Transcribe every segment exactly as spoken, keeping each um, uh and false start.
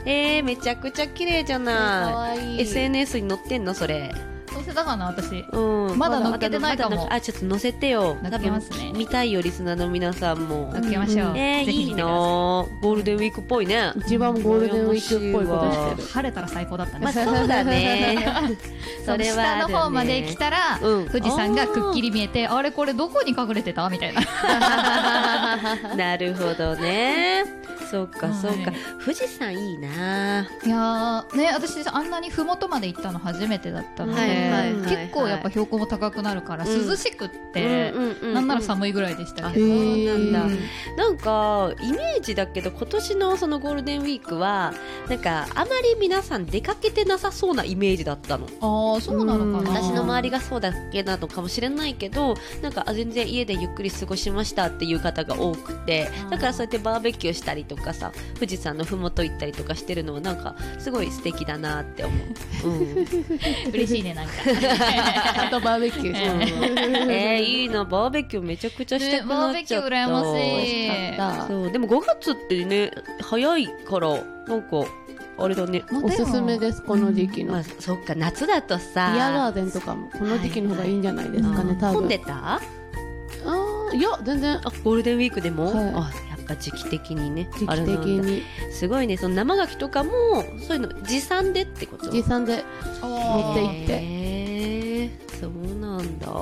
えー、めちゃくちゃ綺麗じゃない、かわいい。 エスエヌエス に載ってんのそれ？ 載せたかな私、 うん、 まだ載っけてないかも。 まだまだあ、ちょっと載せてよ。 載っけますね。 見たいよリスナーの皆さんも。 載っけましょう、うん、 えー、 ぜひいいな。ゴールデンウィークっぽいね。 一番ゴールデンウィークっぽいことしてる。 晴れたら最高だったね。 まあそうだねそれはあるね。下の方まで来たら、うん、富士山がくっきり見えて、あれこれどこに隠れてたみたいななるほどね。そうかそうか、富士山いいな。 いやーね、私あんなにふもとまで行ったの初めてだったので、はいはいはいはい、結構やっぱ標高も高くなるから、うん、涼しくって、うんうんうんうん、なんなら寒いぐらいでしたけど、 なんだ、なんかイメージだけど今年のそのゴールデンウィークはなんかあまり皆さん出かけてなさそうなイメージだったの。 ああ、そうなのかな。 私の周りがそうだけなのかもしれないけど、なんか全然家でゆっくり過ごしましたっていう方が多くて、だからそうやってバーベキューしたりとかさ、富士山のふもと行ったりとかしてるのはなんかすごい素敵だなって思う、うん、 嬉しいね。なんかあとバーベキュー、 うん、えー、いいな。バーベキューめちゃくちゃしたくなっちゃった、ね、バーベキュー羨ましい。そうでもごがつってね早いからなんかあれだね、 おすすめです、この時期の、 まあ、そっか夏だとさビアガーデンとかもこの時期の方がいいんじゃないですかね、はいはい、多分混んでた？ あいや全然。 あゴールデンウィークでも、はい、あ時期的にね、 時期的にすごいね。その生牡蠣とかもそういうの持参でってこと？ 持参で持って行って、 えー、そうなんだ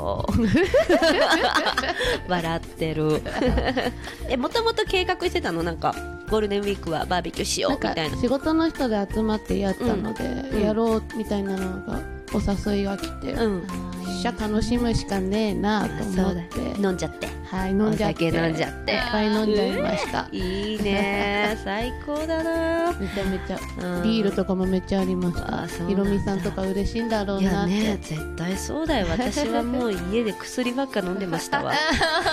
笑ってるえ、もともと計画してたの？なんかゴールデンウィークはバーベキューしようみたいな。 なんか仕事の人で集まってやったので、うん、やろうみたいなのがお誘いが来て、うん、しゃ楽しむしかねえなと思って、 飲んじゃって、 はい、飲んじゃって、 お酒飲んじゃっていっぱい飲んじゃいました。 いいね最高だな。 めちゃめちゃビールとかもめっちゃありました。ひろみさんとか嬉しいんだろうなって。 いやね、絶対そうだよ。私はもう家で薬ばっか飲んでましたわ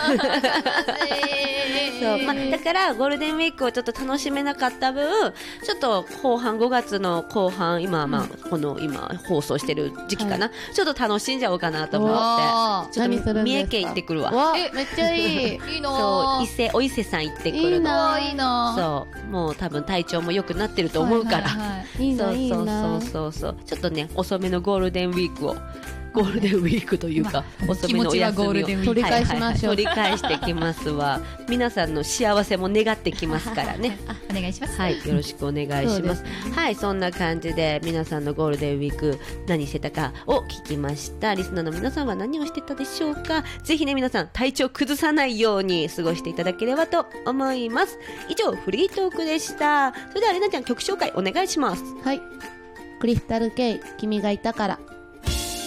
そう、まあ、だからゴールデンウィークをちょっと楽しめなかった分、ちょっと後半ごがつの後半、今、まあ、この今放送してる時期かな、はい、ちょっと楽しんじゃおうかなと思って、ちょっと三重県行ってくるわ。 わえめっちゃいいいいな。 そう伊勢お伊勢さん行ってくるの。 いいな、いいな。 そうもう多分体調も良くなってると思うから、はいはいはい、 いいな、いいな。 そうそうそうそう、ちょっとね遅めのゴールデンウィークをゴールデンウィークというか、まあ、遅めのお休みを取り返しましょう、 はいはいはい、取り返してきますわ皆さんの幸せも願ってきますからねお願いします。 はい、よろしくお願いします。はい、そんな感じで皆さんのゴールデンウィーク何してたかを聞きました。リスナーの皆さんは何をしてたでしょうか。ぜひね皆さん体調崩さないように過ごしていただければと思います。以上フリートークでした。それではレナちゃん曲紹介お願いします。 はい、クリスタル K 君がいたから。